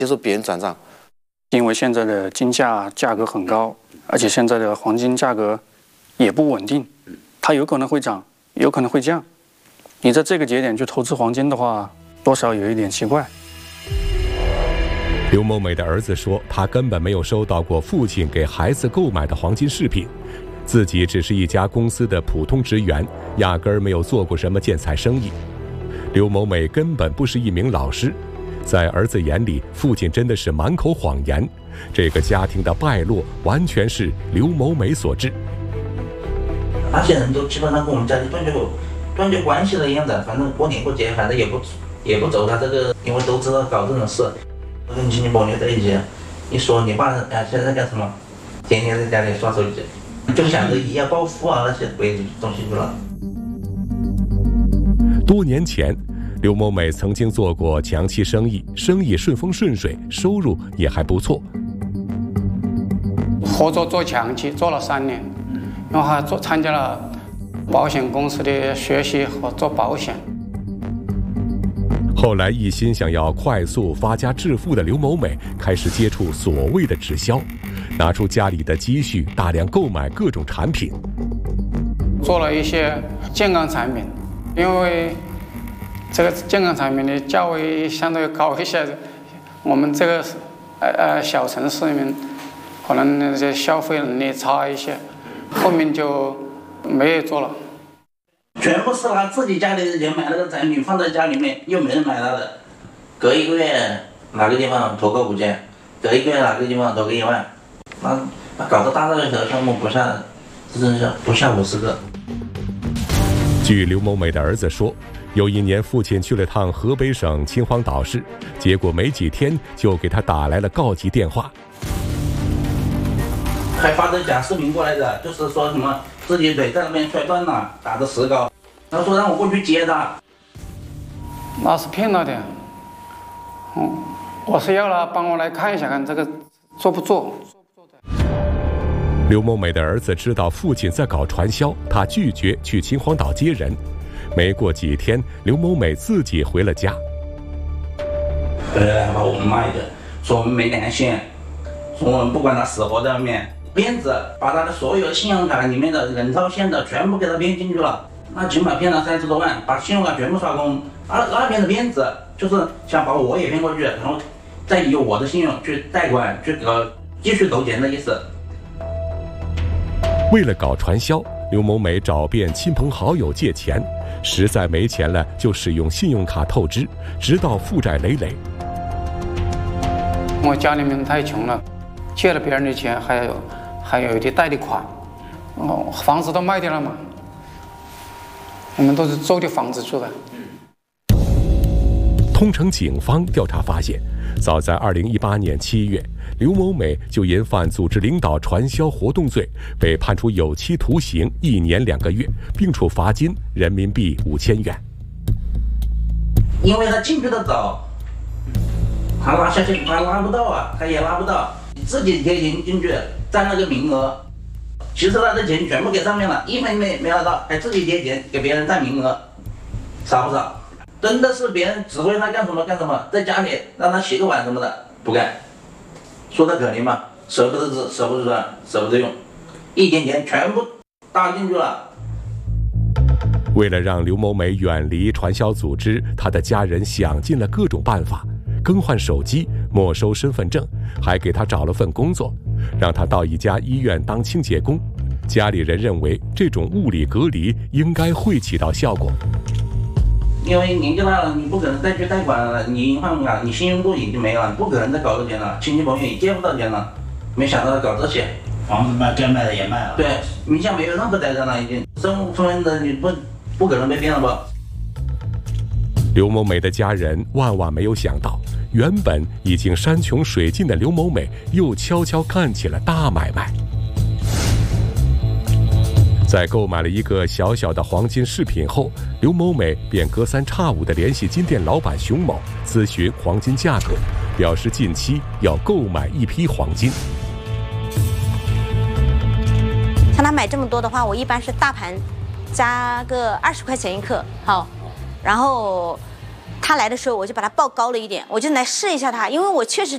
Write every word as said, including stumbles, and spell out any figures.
接受别人转账？ 因为现在的金价价格很高，而且现在的黄金价格也不稳定，它有可能会涨，有可能会降。你在这个节点去投资黄金的话，多少有一点奇怪。 刘某美的儿子说，他根本没有收到过父亲给孩子购买的黄金饰品，自己只是一家公司的普通职员，压根儿没有做过什么建材生意。刘某美根本不是一名老师，在儿子眼里，父亲真的是满口谎言。这个家庭的败落完全是刘某美所致。 那些人都基本上跟我们家里断绝断绝关系的样子，反正过年过节反正也不也不走他这个，因为都知道搞这种事，都跟亲戚朋友在一起。一说你爸哎现在干什么？天天在家里刷手机，就想着一夜暴富啊那些鬼东西去了。 多年前，刘某美曾经做过墙漆生意，生意顺风顺水，收入也还不错。 合作做墙漆做了三年，然后还做参加了保险公司的学习和做保险。 后来一心想要快速发家致富的刘某美开始接触所谓的直销，拿出家里的积蓄大量购买各种产品， 做了一些健康产品，因为这个健康产品的价位相对高一些，我们这个呃呃小城市里面可能那些消费能力差一些，后面就没有做了。 全部是拿自己家里的钱买那个产品放在家里面，又没人买他的。隔一个月哪个地方投个五千，隔一个月哪个地方投个一万，那那搞得大的小项目不下，真是不下五十个。 据刘某美的儿子说，有一年父亲去了趟河北省秦皇岛市，结果没几天就给他打来了告急电话， 还发的假视频过来的，就是说什么自己腿在那边摔断了，打的石膏，他说让我过去接他。 那是骗了的。嗯，我是要他帮我来看一下，看这个做不做。 刘某美的儿子知道父亲在搞传销，他拒绝去秦皇岛接人。没过几天，刘某美自己回了家。 回来把我们骂一顿，说我们没良心，说我们不管他死活在外面。骗子把他的所有信用卡里面的人造线的全部给他骗进去了，那起码骗了三十多万，把信用卡全部刷空。那那边的骗子就是想把我也骗过去，然后再以我的信用去贷款去搞继续投钱的意思。 为了搞传销，刘某美找遍亲朋好友借钱，实在没钱了就使用信用卡透支，直到负债累累。 我家里面太穷了，借了别人的钱，还有还有一些贷的款，哦，房子都卖掉了嘛。我们都是租的房子住的。 通城警方调查发现，早在二零一八年七月，刘某美就因犯组织领导传销活动罪，被判处有期徒刑一年两个月，并处罚金人民币五千元。 因为他进去的早，他拉下去他拉不到啊，他也拉不到，自己贴钱进去占那个名额，其实他的钱全部给上面了，一分没没拿到，还自己贴钱给别人占名额，傻不傻？真的是别人指挥他干什么干什么，在家里让他洗个碗什么的不干，说他可怜嘛，舍不得吃，舍不得穿，舍不得用，一点钱全部搭进去了。 为了让刘某美远离传销组织，他的家人想尽了各种办法，更换手机，没收身份证，还给他找了份工作，让他到一家医院当清洁工。家里人认为这种物理隔离应该会起到效果。 因为年纪大了，你不可能再去贷款了，你银行卡、你信用度已经没了，你不可能再搞这钱了，亲戚朋友也借不到钱了。没想到他搞这些， 房子卖该卖的也卖了。 对，名下没有任何财产了，已经身无分的，你不不可能被骗了吧？ 刘某美的家人万万没有想到，原本已经山穷水尽的刘某美又悄悄干起了大买卖。在购买了一个小小的黄金饰品后，刘某美便隔三差五地联系金店老板熊某咨询黄金价格，表示近期要购买一批黄金。 像他买这么多的话，我一般是大盘加个二十块钱一克，好，然后他来的时候我就把它报高了一点，我就来试一下它，因为我确实